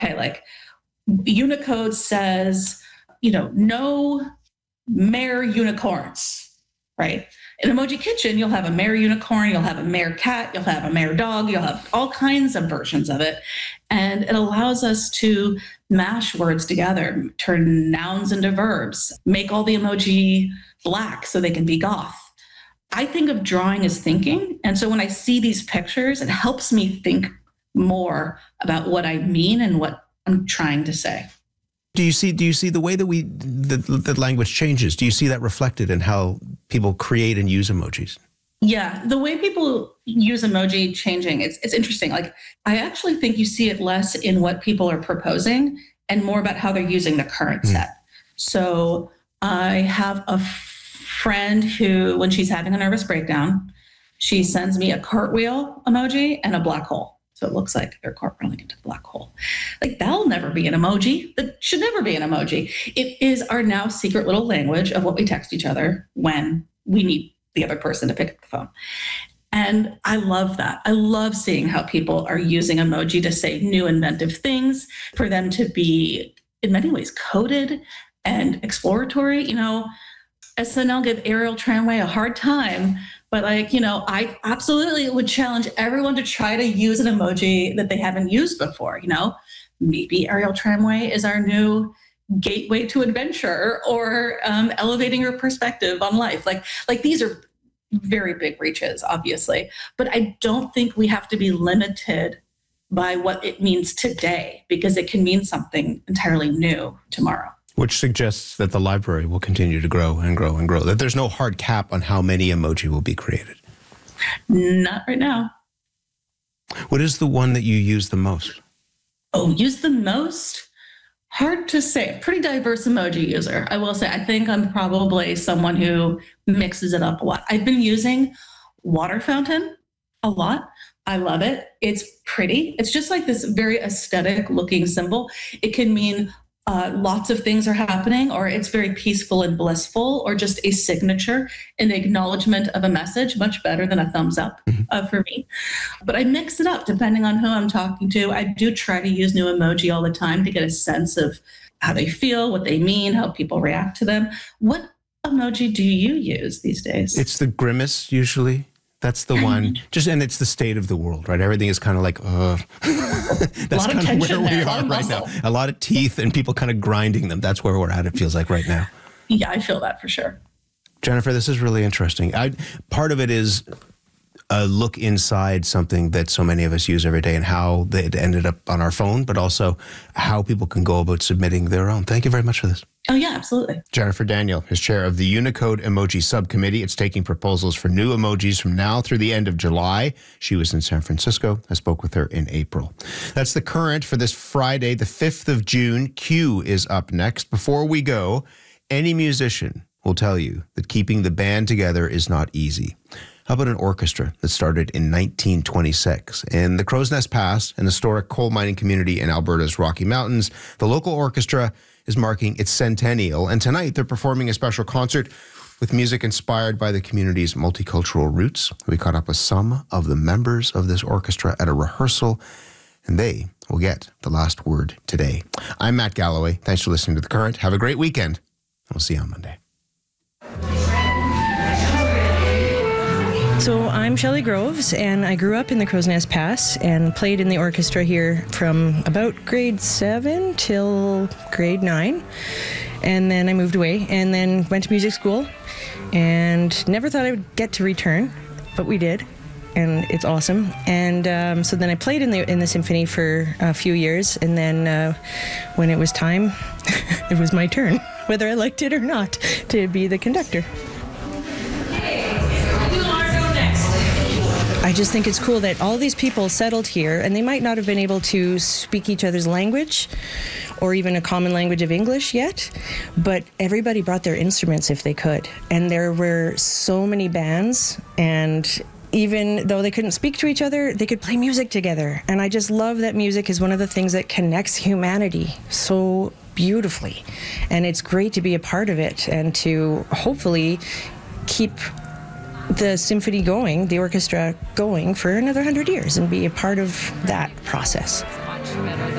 Okay, like Unicode says, no mare unicorns, right? In Emoji Kitchen, you'll have a mare unicorn, you'll have a mare cat, you'll have a mare dog, you'll have all kinds of versions of it. And it allows us to mash words together, turn nouns into verbs, make all the emoji black so they can be goth. I think of drawing as thinking. And so when I see these pictures, it helps me think more about what I mean and what I'm trying to say. Do you see the way that the language changes? Do you see that reflected in how people create and use emojis? Yeah, the way people use emoji changing, it's interesting. Like, I actually think you see it less in what people are proposing and more about how they're using the current set. So I have a friend who, when she's having a nervous breakdown, she sends me a cartwheel emoji and a black hole. So it looks like they're cartwheeling into the black hole. Like, that'll never be an emoji. That should never be an emoji. It is our now secret little language of what we text each other when we need the other person to pick up the phone. And I love that. I love seeing how people are using emoji to say new inventive things, for them to be, in many ways, coded and exploratory. SNL gave Ariel Tramway a hard time, but I absolutely would challenge everyone to try to use an emoji that they haven't used before. Maybe Ariel Tramway is our new gateway to adventure, or elevating your perspective on life. Like these are very big reaches, obviously, but I don't think we have to be limited by what it means today, because it can mean something entirely new tomorrow. Which suggests that the library will continue to grow and grow and grow, that there's no hard cap on how many emoji will be created. Not right now. What is the one that you use the most? Oh, use the most? Hard to say. Pretty diverse emoji user, I will say. I think I'm probably someone who mixes it up a lot. I've been using water fountain a lot. I love it. It's pretty. It's just like this very aesthetic looking symbol. It can mean lots of things are happening, or it's very peaceful and blissful, or just a signature, an acknowledgement of a message, much better than a thumbs up for me. But I mix it up depending on who I'm talking to. I do try to use new emoji all the time to get a sense of how they feel, what they mean, how people react to them. What emoji do you use these days? It's the grimace, usually. That's the one. And it's the state of the world, right? Everything is kind of like, that's kind of where we are right now. A lot of teeth and people kind of grinding them. That's where we're at, it feels like right now. Yeah, I feel that for sure. Jennifer, this is really interesting. Part of it is a look inside something that so many of us use every day and how it ended up on our phone, but also how people can go about submitting their own. Thank you very much for this. Oh, yeah, absolutely. Jennifer Daniel is chair of the Unicode Emoji Subcommittee. It's taking proposals for new emojis from now through the end of July. She was in San Francisco. I spoke with her in April. That's the current for this Friday, the 5th of June. Q is up next. Before we go, any musician will tell you that keeping the band together is not easy. How about an orchestra that started in 1926? In the Crowsnest Pass, an historic coal mining community in Alberta's Rocky Mountains, the local orchestra is marking its centennial, and tonight they're performing a special concert with music inspired by the community's multicultural roots. We caught up with some of the members of this orchestra at a rehearsal, and they will get the last word today. I'm Matt Galloway. Thanks for listening to The Current. Have a great weekend. We'll see you on Monday. So I'm Shelley Groves, and I grew up in the Crowsnest Pass and played in the orchestra here from about grade 7 till grade 9. And then I moved away and then went to music school and never thought I would get to return, but we did. And it's awesome. And so then I played in the symphony for a few years, and then when it was time, it was my turn, whether I liked it or not, to be the conductor. I just think it's cool that all these people settled here, and they might not have been able to speak each other's language or even a common language of English yet, but everybody brought their instruments if they could. And there were so many bands, and even though they couldn't speak to each other, they could play music together. And I just love that music is one of the things that connects humanity so beautifully. And it's great to be a part of it and to hopefully keep the symphony going, the orchestra going for another 100 years and be a part of that process.